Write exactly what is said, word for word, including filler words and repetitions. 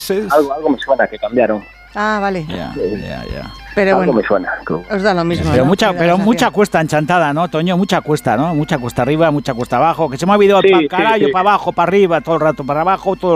Algo, algo me suena que cambiaron. Ah, vale. Ya, ya, ya. Pero algo bueno, me suena. Creo. os da lo mismo. Pero, ¿no? mucha, La pero sensación. mucha cuesta enchantada, ¿no, Toño? Mucha cuesta, ¿no? Mucha cuesta arriba, mucha cuesta abajo. Que se me ha olvidado Sí, para el sí, carajo, sí. para abajo, para arriba, todo el rato para abajo, todo